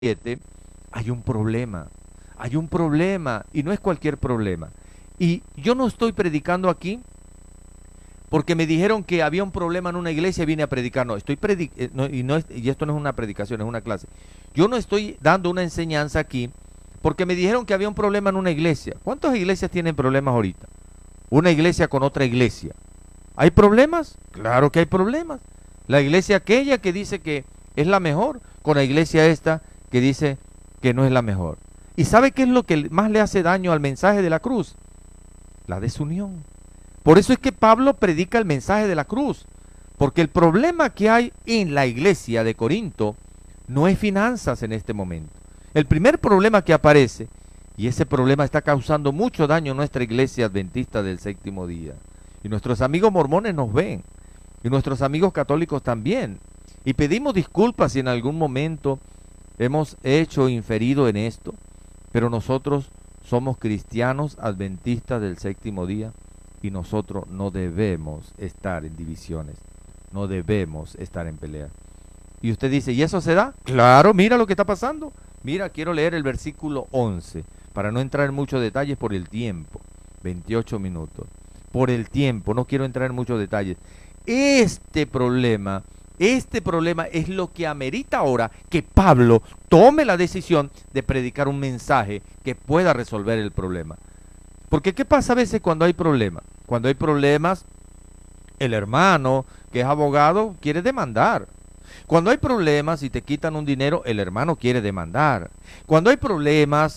7, hay un problema, y no es cualquier problema. Y yo no estoy predicando aquí porque me dijeron que había un problema en una iglesia y vine a predicar. No, y esto no es una predicación, es una clase. Yo no estoy dando una enseñanza aquí porque me dijeron que había un problema en una iglesia. ¿Cuántas iglesias tienen problemas ahorita? Una iglesia con otra iglesia. ¿Hay problemas? Claro que hay problemas. La iglesia aquella que dice que es la mejor, con la iglesia esta que dice que no es la mejor. ¿Y sabe qué es lo que más le hace daño al mensaje de la cruz? La desunión. Por eso es que Pablo predica el mensaje de la cruz, porque el problema que hay en la iglesia de Corinto no es finanzas en este momento. El primer problema que aparece, y ese problema está causando mucho daño en nuestra iglesia adventista del séptimo día, y nuestros amigos mormones nos ven, y nuestros amigos católicos también, y pedimos disculpas si en algún momento hemos hecho inferido en esto, pero nosotros somos cristianos adventistas del séptimo día, y nosotros no debemos estar en divisiones, no debemos estar en pelea. Y usted dice, ¿y eso se da? Claro, mira lo que está pasando. Mira, quiero leer el versículo 11, para no entrar en muchos detalles por el tiempo. 28 minutos. Por el tiempo, no quiero entrar en muchos detalles. Este problema es lo que amerita ahora que Pablo tome la decisión de predicar un mensaje que pueda resolver el problema. Porque ¿qué pasa a veces cuando hay problemas? Cuando hay problemas, el hermano que es abogado quiere demandar. Cuando hay problemas y te quitan un dinero, el hermano quiere demandar. Cuando hay problemas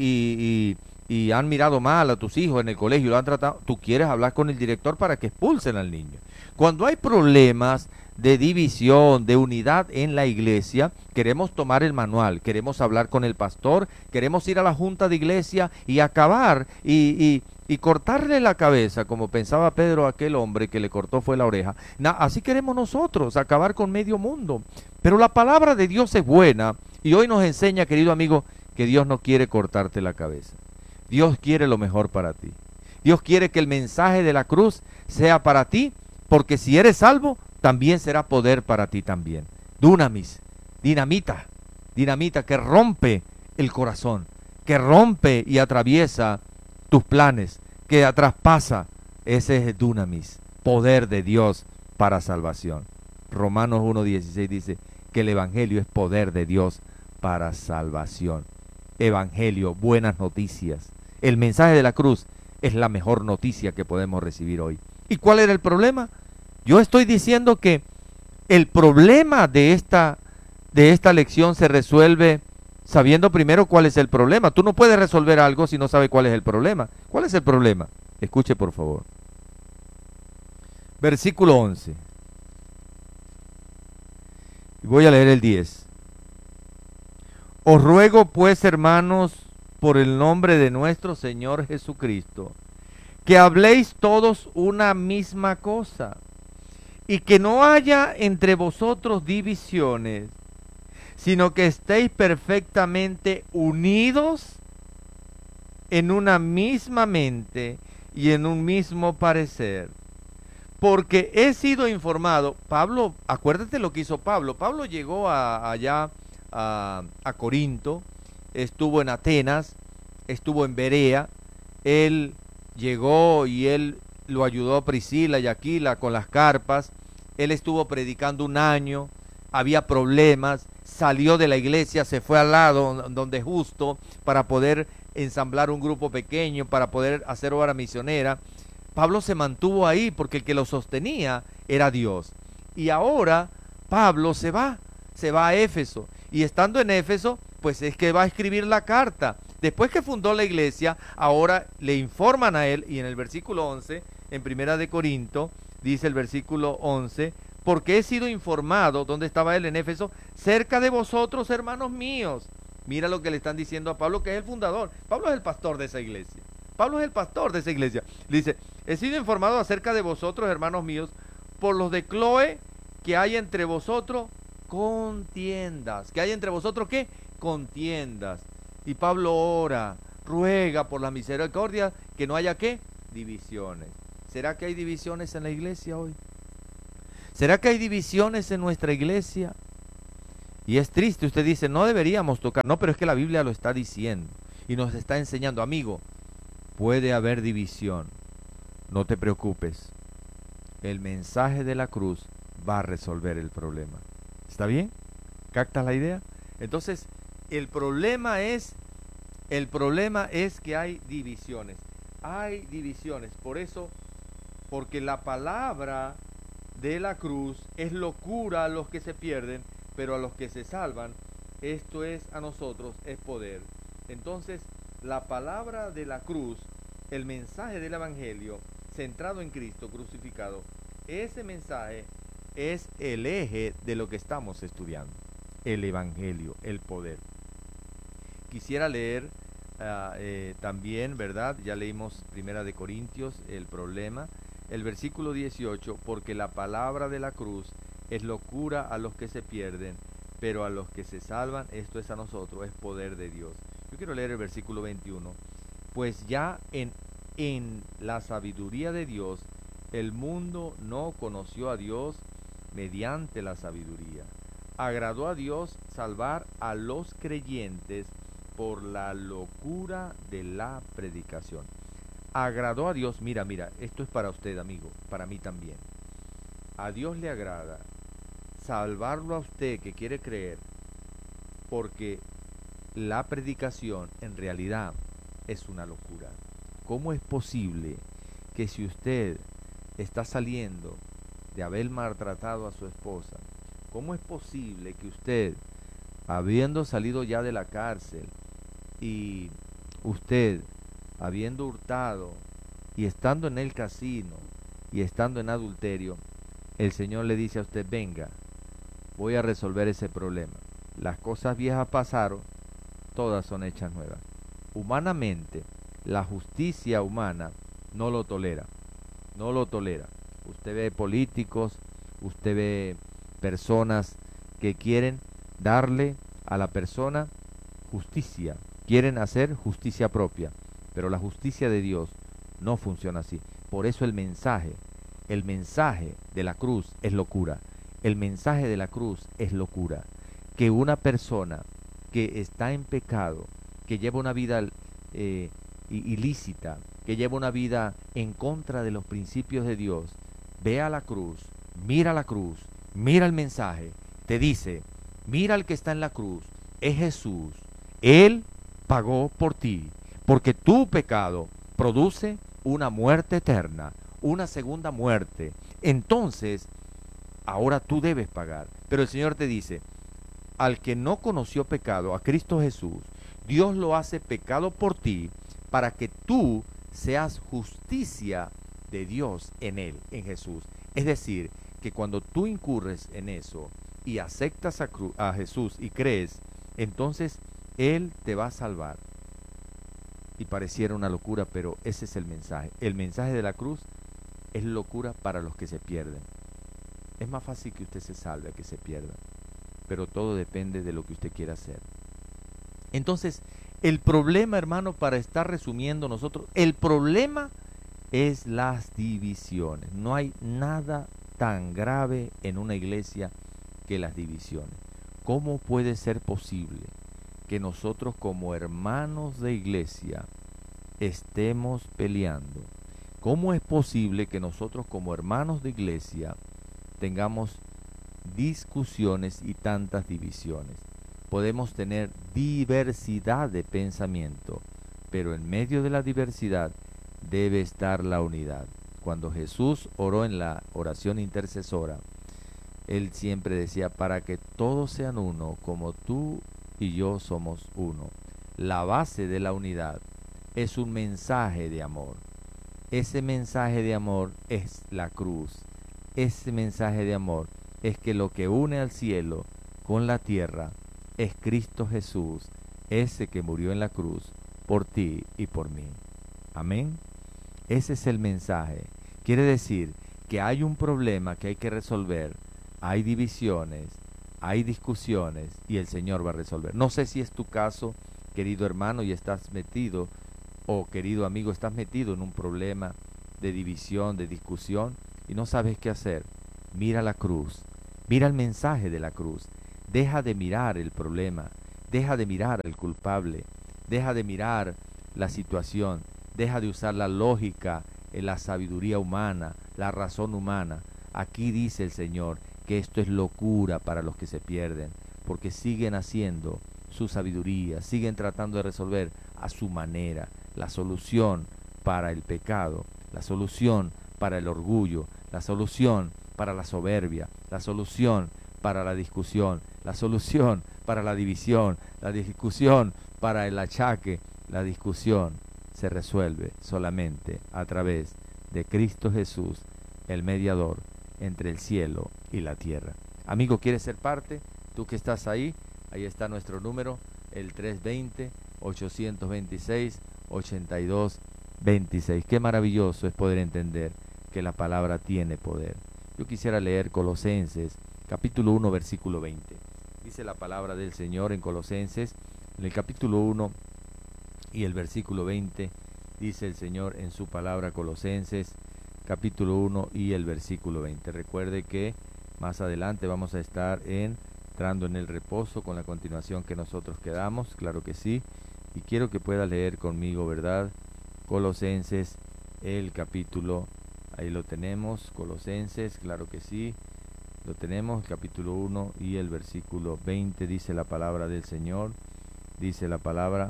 y han mirado mal a tus hijos en el colegio y lo han tratado, tú quieres hablar con el director para que expulsen al niño. Cuando hay problemas de división, de unidad en la iglesia, queremos tomar el manual, queremos hablar con el pastor, queremos ir a la junta de iglesia y acabar y cortarle la cabeza, como pensaba Pedro, aquel hombre que le cortó fue la oreja. Así queremos nosotros, acabar con medio mundo. Pero la palabra de Dios es buena y hoy nos enseña, querido amigo, que Dios no quiere cortarte la cabeza. Dios quiere lo mejor para ti. Dios quiere que el mensaje de la cruz sea para ti, porque si eres salvo, también será poder para ti también. Dunamis, dinamita que rompe el corazón, que rompe y atraviesa tus planes, que traspasa. Ese es dunamis, poder de Dios para salvación. Romanos 1:16 dice que el evangelio es poder de Dios para salvación. Evangelio, buenas noticias. El mensaje de la cruz es la mejor noticia que podemos recibir hoy. ¿Y cuál era el problema? Yo estoy diciendo que el problema de esta lección se resuelve sabiendo primero cuál es el problema. Tú no puedes resolver algo si no sabes cuál es el problema. ¿Cuál es el problema? Escuche por favor. Versículo 11. Voy a leer el 10. Os ruego pues, hermanos, por el nombre de nuestro Señor Jesucristo, que habléis todos una misma cosa, y que no haya entre vosotros divisiones, sino que estéis perfectamente unidos en una misma mente y en un mismo parecer. Porque he sido informado, Pablo, acuérdate lo que hizo Pablo. Pablo llegó allá a Corinto, estuvo en Atenas, estuvo en Berea, él llegó y él lo ayudó a Priscila y Aquila con las carpas, él estuvo predicando un año, había problemas, salió de la iglesia, se fue al lado donde Justo para poder ensamblar un grupo pequeño, para poder hacer obra misionera. Pablo se mantuvo ahí porque el que lo sostenía era Dios. Y ahora Pablo se va a Éfeso, y estando en Éfeso, pues es que va a escribir la carta. Después que fundó la iglesia, ahora le informan a él, y en el versículo 11, en Primera de Corinto, dice el versículo 11, porque he sido informado, ¿dónde estaba él? En Éfeso, cerca de vosotros, hermanos míos. Mira lo que le están diciendo a Pablo, que es el fundador. Pablo es el pastor de esa iglesia. Pablo es el pastor de esa iglesia. Le dice, he sido informado acerca de vosotros, hermanos míos, por los de Cloe, que hay entre vosotros contiendas. ¿Que hay entre vosotros qué? Contiendas. Y Pablo ora, ruega por la misericordia que no haya ¿qué? Divisiones. ¿Será que hay divisiones en la iglesia hoy? ¿Será que hay divisiones en nuestra iglesia? Y es triste, usted dice, no deberíamos tocar. No, pero es que la Biblia lo está diciendo y nos está enseñando, amigo, puede haber división. No te preocupes. El mensaje de la cruz va a resolver el problema. ¿Está bien? ¿Captas la idea? Entonces, el problema es que hay divisiones. Hay divisiones. Por eso, porque la palabra de la cruz es locura a los que se pierden, pero a los que se salvan, esto es a nosotros, es poder. Entonces, la palabra de la cruz, el mensaje del evangelio, centrado en Cristo crucificado, ese mensaje es el eje de lo que estamos estudiando. El evangelio, el poder. Quisiera leer también, ¿verdad? Ya leímos Primera de Corintios, el problema. El versículo 18, porque la palabra de la cruz es locura a los que se pierden, pero a los que se salvan, esto es a nosotros, es poder de Dios. Yo quiero leer el versículo 21. Pues ya en la sabiduría de Dios, el mundo no conoció a Dios mediante la sabiduría. Agradó a Dios salvar a los creyentes por la locura de la predicación. Agradó a Dios, mira, esto es para usted, amigo, para mí también. A Dios le agrada salvarlo a usted que quiere creer, porque la predicación en realidad es una locura. ¿Cómo es posible que si usted está saliendo de haber maltratado a su esposa, cómo es posible que usted, habiendo salido ya de la cárcel y usted, habiendo hurtado y estando en el casino y estando en adulterio, el Señor le dice a usted, venga, voy a resolver ese problema? Las cosas viejas pasaron, todas son hechas nuevas. Humanamente, la justicia humana no lo tolera, no lo tolera. Usted ve políticos, usted ve personas que quieren darle a la persona justicia, quieren hacer justicia propia, pero la justicia de Dios no funciona así. Por eso el mensaje de la cruz es locura. El mensaje de la cruz es locura. Que una persona que está en pecado, que lleva una vida ilícita, que lleva una vida en contra de los principios de Dios, vea la cruz, mira el mensaje, te dice, mira al que está en la cruz, es Jesús. Él pagó por ti, porque tu pecado produce una muerte eterna, una segunda muerte. Entonces, ahora tú debes pagar. Pero el Señor te dice, al que no conoció pecado, a Cristo Jesús, Dios lo hace pecado por ti, para que tú seas justicia de Dios en Él, en Jesús. Es decir, que cuando tú incurres en eso y aceptas a Jesús y crees, entonces Él te va a salvar. Y pareciera una locura, pero ese es el mensaje. El mensaje de la cruz es locura para los que se pierden. Es más fácil que usted se salve a que se pierda, pero todo depende de lo que usted quiera hacer. Entonces, el problema, hermano, para estar resumiendo nosotros, el problema es las divisiones. No hay nada tan grave en una iglesia que las divisiones. ¿Cómo puede ser posible que nosotros como hermanos de iglesia estemos peleando? ¿Cómo es posible que nosotros como hermanos de iglesia tengamos discusiones y tantas divisiones? Podemos tener diversidad de pensamiento, pero en medio de la diversidad debe estar la unidad. Cuando Jesús oró en la oración intercesora, Él siempre decía, para que todos sean uno, como tú y yo somos uno. La base de la unidad es un mensaje de amor. Ese mensaje de amor es la cruz. Ese mensaje de amor es que lo que une al cielo con la tierra es Cristo Jesús, ese que murió en la cruz por ti y por mí. Amén. Ese es el mensaje. Quiere decir que hay un problema que hay que resolver, hay divisiones, hay discusiones y el Señor va a resolver. No sé si es tu caso, querido hermano, y estás metido, o querido amigo, estás metido en un problema de división, de discusión y no sabes qué hacer. Mira la cruz, mira el mensaje de la cruz. Deja de mirar el problema, deja de mirar al culpable, deja de mirar la situación, deja de usar la lógica, la sabiduría humana, la razón humana. Aquí dice el Señor que esto es locura para los que se pierden, porque siguen haciendo su sabiduría, siguen tratando de resolver a su manera la solución para el pecado, la solución para el orgullo, la solución para la soberbia, la solución para la discusión, la solución para la división, la discusión para el achaque. La discusión se resuelve solamente a través de Cristo Jesús, el mediador entre el cielo y la tierra. Amigo, ¿quieres ser parte? Tú que estás ahí, ahí está nuestro número, el 320-826-8226. Qué maravilloso es poder entender que la palabra tiene poder. Yo quisiera leer Colosenses, capítulo 1, versículo 20. Dice la palabra del Señor en Colosenses, en el capítulo 1 y el versículo 20, dice el Señor en su palabra, Colosenses, capítulo 1 y el versículo 20. Recuerde que más adelante vamos a estar entrando en el reposo con la continuación que nosotros quedamos, claro que sí, y quiero que pueda leer conmigo, ¿verdad? Colosenses, el capítulo, ahí lo tenemos, Colosenses, claro que sí, lo tenemos, capítulo 1 y el versículo 20, dice la palabra del Señor, dice la palabra,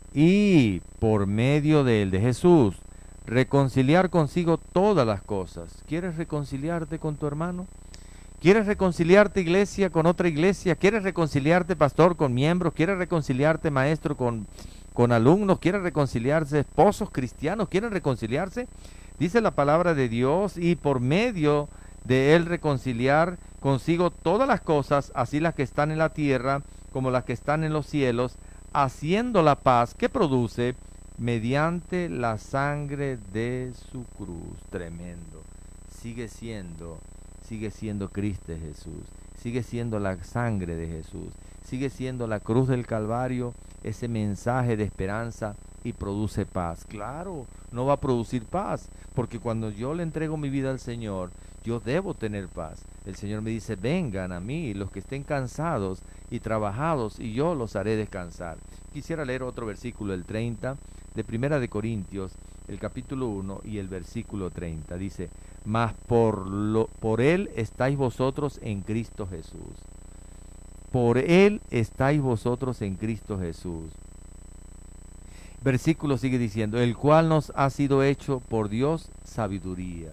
y por medio de él, de Jesús, reconciliar consigo todas las cosas. ¿Quieres reconciliarte con tu hermano? ¿Quieres reconciliarte, iglesia, con otra iglesia? ¿Quieres reconciliarte, pastor, con miembros? ¿Quieres reconciliarte, maestro, con alumnos? ¿Quieres reconciliarse, esposos cristianos? ¿Quieren reconciliarse? Dice la palabra de Dios, y por medio de él reconciliar consigo todas las cosas, así las que están en la tierra como las que están en los cielos, haciendo la paz que produce mediante la sangre de su cruz. Tremendo. Sigue siendo Cristo Jesús, sigue siendo la sangre de Jesús, sigue siendo la cruz del Calvario, ese mensaje de esperanza, y produce paz. Claro, no va a producir paz, porque cuando yo le entrego mi vida al Señor, yo debo tener paz. El Señor me dice, vengan a mí los que estén cansados y trabajados, y yo los haré descansar. Quisiera leer otro versículo, el 30, de Primera de Corintios, el capítulo 1 y el versículo 30. Dice, mas por él estáis vosotros en Cristo Jesús. Por él estáis vosotros en Cristo Jesús. Versículo sigue diciendo, el cual nos ha sido hecho por Dios sabiduría.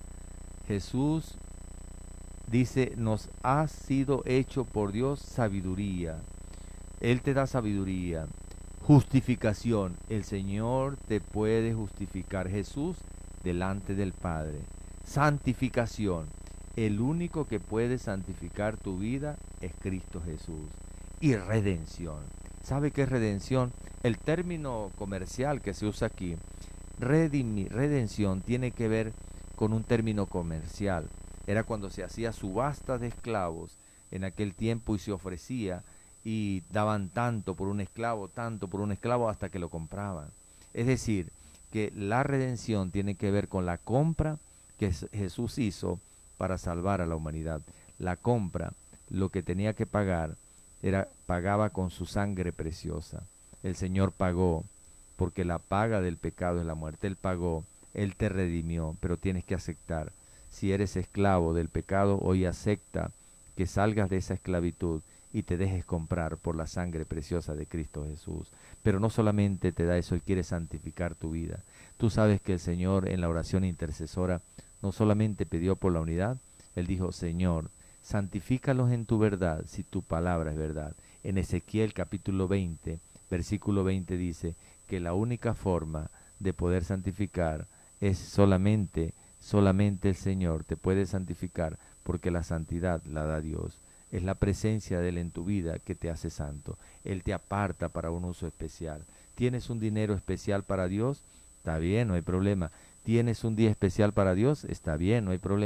Jesús dice, nos ha sido hecho por Dios sabiduría. Él te da sabiduría. Justificación. El Señor te puede justificar. Jesús delante del Padre. Santificación. El único que puede santificar tu vida es Cristo Jesús. Y redención. ¿Sabe qué es redención? El término comercial que se usa aquí, redención, tiene que ver con un término comercial. Era cuando se hacía subasta de esclavos en aquel tiempo y se ofrecía y daban tanto por un esclavo, hasta que lo compraban. Es decir, que la redención tiene que ver con la compra que Jesús hizo para salvar a la humanidad. La compra, lo que tenía que pagar, pagaba con su sangre preciosa. El Señor pagó, porque la paga del pecado es la muerte. Él pagó, Él te redimió, pero tienes que aceptar. Si eres esclavo del pecado, hoy acepta que salgas de esa esclavitud y te dejes comprar por la sangre preciosa de Cristo Jesús. Pero no solamente te da eso, Él quiere santificar tu vida. Tú sabes que el Señor en la oración intercesora no solamente pidió por la unidad, Él dijo, Señor, santifícalos en tu verdad, si tu palabra es verdad. En Ezequiel capítulo 20, versículo 20 dice que la única forma de poder santificar es solamente el Señor te puede santificar, porque la santidad la da Dios. Es la presencia de Él en tu vida que te hace santo. Él te aparta para un uso especial. ¿Tienes un dinero especial para Dios? Está bien, no hay problema. ¿Tienes un día especial para Dios? Está bien, no hay problema.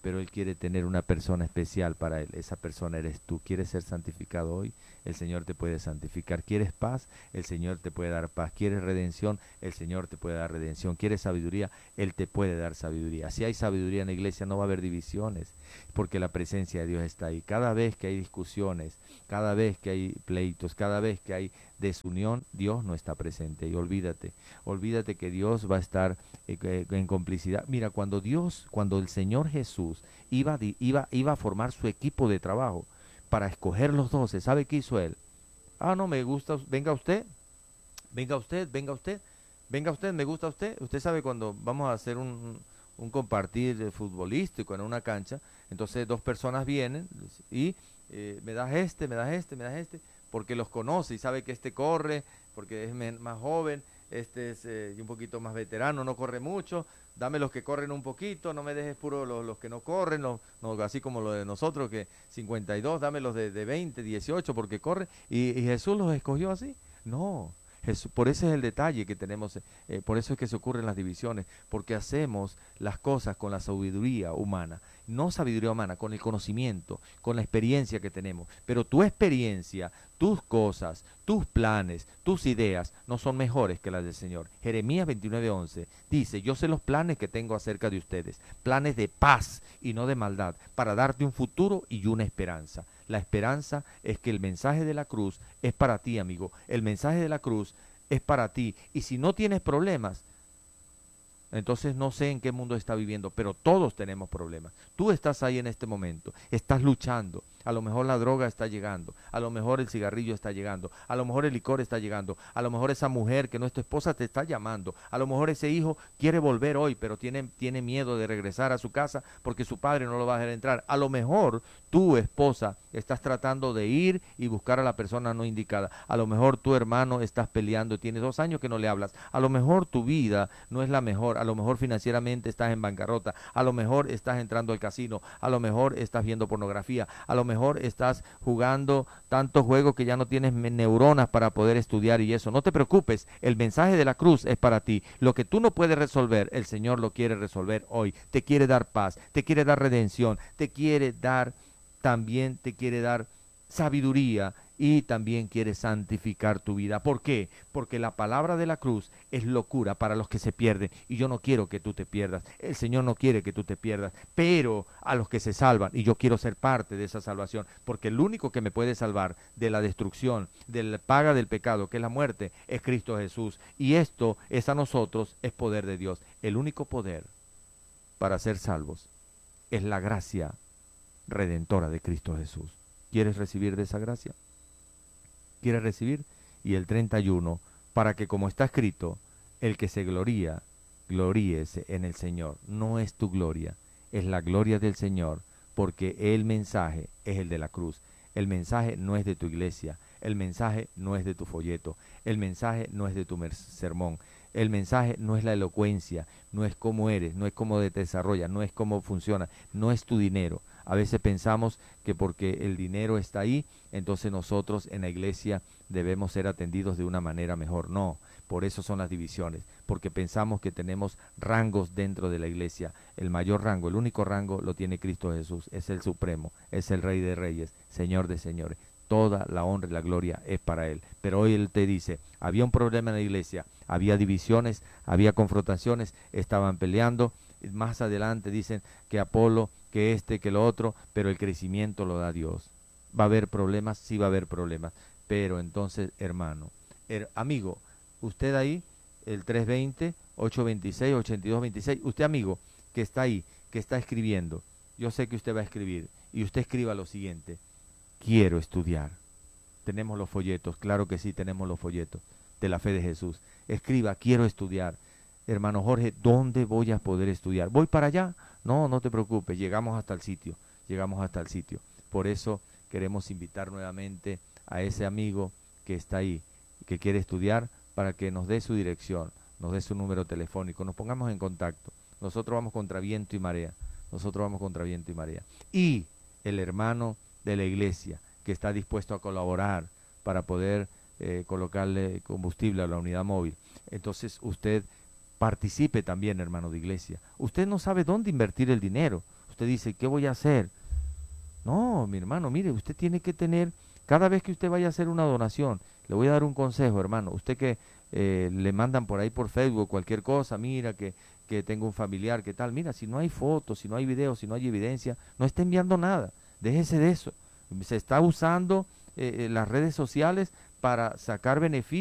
pero Él quiere tener una persona especial para Él. Esa persona eres tú. ¿Quieres ser santificado hoy? El Señor te puede santificar. ¿Quieres paz? El Señor te puede dar paz. ¿Quieres redención? El Señor te puede dar redención. ¿Quieres sabiduría? Él te puede dar sabiduría. Si hay sabiduría en la iglesia, no va a haber divisiones, porque la presencia de Dios está ahí. Cada vez que hay discusiones, cada vez que hay pleitos, cada vez que hay desunión, Dios no está presente. Y olvídate que Dios va a estar en complicidad. Mira, cuando el Señor Jesús iba a formar su equipo de trabajo para escoger los 12, ¿sabe qué hizo Él? Ah, no, me gusta, venga usted, venga usted, venga usted, venga usted, me gusta usted. Usted sabe cuando vamos a hacer un compartir futbolístico en una cancha, entonces dos personas vienen y me das este, me das este, me das este, porque los conoce y sabe que este corre, porque es más joven, este es un poquito más veterano, no corre mucho, dame los que corren un poquito, no me dejes puro los que no corren, así como lo de nosotros, que 52, dame los de 20, 18, porque corren, y Jesús los escogió así. No, por ese es el detalle que tenemos, por eso es que se ocurren las divisiones, porque hacemos las cosas con la sabiduría humana, no sabiduría humana, con el conocimiento, con la experiencia que tenemos. Pero tu experiencia, tus cosas, tus planes, tus ideas no son mejores que las del Señor. Jeremías 29:11 dice, yo sé los planes que tengo acerca de ustedes, planes de paz y no de maldad, para darte un futuro y una esperanza. La esperanza es que el mensaje de la cruz es para ti, amigo. El mensaje de la cruz es para ti. Y si no tienes problemas, entonces no sé en qué mundo está viviendo, pero todos tenemos problemas. Tú estás ahí en este momento, estás luchando. A lo mejor la droga está llegando, a lo mejor el cigarrillo está llegando, a lo mejor el licor está llegando, a lo mejor esa mujer que no es tu esposa te está llamando, a lo mejor ese hijo quiere volver hoy, pero tiene miedo de regresar a su casa porque su padre no lo va a dejar entrar. A lo mejor tu esposa estás tratando de ir y buscar a la persona no indicada. A lo mejor tu hermano estás peleando, tienes 2 años que no le hablas. A lo mejor tu vida no es la mejor, a lo mejor financieramente estás en bancarrota, a lo mejor estás entrando al casino, a lo mejor estás viendo pornografía, a lo mejor estás jugando tantos juegos que ya no tienes neuronas para poder estudiar y eso. No te preocupes, el mensaje de la cruz es para ti. Lo que tú no puedes resolver, el Señor lo quiere resolver hoy. Te quiere dar paz, te quiere dar redención, también te quiere dar sabiduría y también quiere santificar tu vida. ¿Por qué? Porque la palabra de la cruz es locura para los que se pierden y yo no quiero que tú te pierdas. El Señor no quiere que tú te pierdas, pero a los que se salvan, y yo quiero ser parte de esa salvación, porque el único que me puede salvar de la destrucción, de la paga del pecado, que es la muerte, es Cristo Jesús. Y esto es a nosotros, es poder de Dios. El único poder para ser salvos es la gracia redentora de Cristo Jesús. ¿Quieres recibir de esa gracia? ¿Quieres recibir? Y el 31, para que como está escrito, el que se gloría, gloríese en el Señor. No es tu gloria, es la gloria del Señor, porque el mensaje es el de la cruz. El mensaje no es de tu iglesia, el mensaje no es de tu folleto, el mensaje no es de tu sermón, el mensaje no es la elocuencia, no es cómo eres, no es cómo te desarrollas, no es cómo funciona, no es tu dinero. A veces pensamos que porque el dinero está ahí, entonces nosotros en la iglesia debemos ser atendidos de una manera mejor. No, por eso son las divisiones, porque pensamos que tenemos rangos dentro de la iglesia. El mayor rango, el único rango lo tiene Cristo Jesús, es el supremo, es el Rey de Reyes, Señor de Señores. Toda la honra y la gloria es para Él. Pero hoy Él te dice, había un problema en la iglesia, había divisiones, había confrontaciones, estaban peleando. Más adelante dicen que Apolo, que que lo otro, pero el crecimiento lo da Dios. ¿Va a haber problemas? Sí va a haber problemas. Pero entonces, hermano, amigo, usted ahí, el 320-826-8226, usted amigo, que está ahí, que está escribiendo, yo sé que usted va a escribir, y usted escriba lo siguiente: quiero estudiar. Tenemos los folletos, claro que sí, tenemos los folletos de la fe de Jesús. Escriba, quiero estudiar. Hermano Jorge, ¿dónde voy a poder estudiar? ¿Voy para allá? No, no te preocupes, llegamos hasta el sitio, llegamos hasta el sitio. Por eso queremos invitar nuevamente a ese amigo que está ahí, que quiere estudiar, para que nos dé su dirección, nos dé su número telefónico, nos pongamos en contacto. Nosotros vamos contra viento y marea, nosotros vamos contra viento y marea. Y el hermano de la iglesia que está dispuesto a colaborar para poder colocarle combustible a la unidad móvil. Entonces usted participe también, hermano de iglesia. Usted no sabe dónde invertir el dinero. Usted dice, ¿qué voy a hacer? No, mi hermano, mire, usted tiene que tener, cada vez que usted vaya a hacer una donación, le voy a dar un consejo, hermano. Usted que le mandan por ahí por Facebook cualquier cosa, mira que tengo un familiar, ¿qué tal? Mira, si no hay fotos, si no hay videos, si no hay evidencia, no está enviando nada. Déjese de eso. Se está usando las redes sociales para sacar beneficios.